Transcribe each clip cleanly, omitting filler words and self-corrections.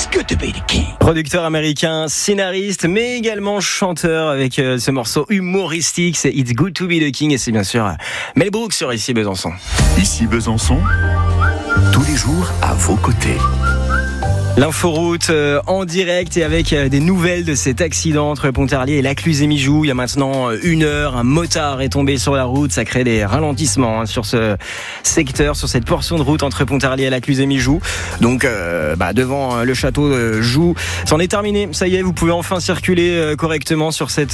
good to be the king. Producteur américain, scénariste, mais également chanteur avec ce morceau humoristique, c'est It's Good to Be the King, et c'est bien sûr Mel Brooks sur Ici Besançon. Ici Besançon, tous les jours à vos côtés. L'inforoute en direct et avec des nouvelles de cet accident entre Pontarlier et Lacluse-et-Mijoux. Il y a maintenant 1 heure, un motard est tombé sur la route. Ça crée des ralentissements sur ce secteur, sur cette portion de route entre Pontarlier et Lacluse-et-Mijoux. Donc devant le château de Joux, c'en est terminé. Ça y est, vous pouvez enfin circuler correctement sur cette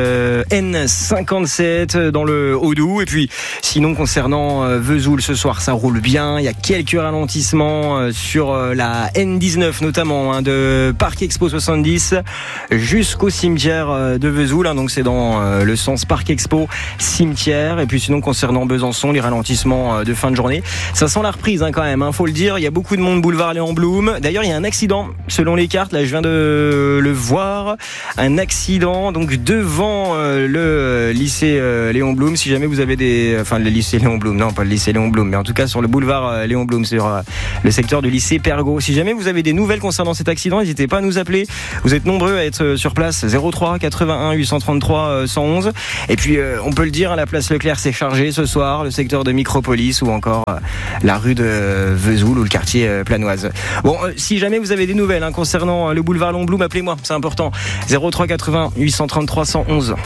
N57 dans le Haut-Doubs. Et puis sinon, concernant Vesoul ce soir, ça roule bien. Il y a quelques ralentissements sur la N19 notamment de Parc Expo 70 jusqu'au cimetière de Vesoul, donc c'est dans le sens Parc Expo cimetière. Et puis sinon, concernant Besançon, les ralentissements de fin de journée, ça sent la reprise quand même, faut le dire. Il y a beaucoup de monde boulevard Léon Blum. D'ailleurs, il y a un accident selon les cartes, là je viens de le voir, un accident donc devant le lycée Léon Blum. Si jamais vous avez le lycée Léon Blum, non pas le lycée Léon Blum, mais en tout cas sur le boulevard Léon Blum, sur le secteur du lycée Pergaud. Si jamais vous avez des nouvelles concernant cet accident, n'hésitez pas à nous appeler. Vous êtes nombreux à être sur place. 03 81 833 111. Et puis on peut le dire, la place Leclerc s'est chargée ce soir, le secteur de Micropolis ou encore la rue de Vesoul ou le quartier Planoise. Bon, si jamais vous avez des nouvelles concernant le boulevard Léon Blum, appelez-moi, c'est important. 03 80 833 111.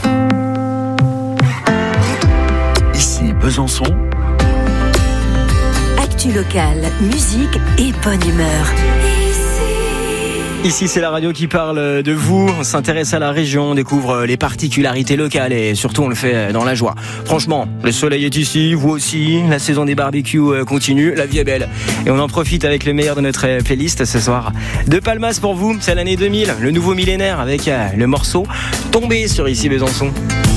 Ici Besançon. Actu locale, musique et bonne humeur. Ici, c'est la radio qui parle de vous. On s'intéresse à la région, on découvre les particularités locales et surtout on le fait dans la joie. Franchement, le soleil est ici, vous aussi. La saison des barbecues continue, la vie est belle. Et on en profite avec le meilleur de notre playlist ce soir. De Palmas pour vous, c'est l'année 2000, le nouveau millénaire avec le morceau Tombé sur Ici Besançon.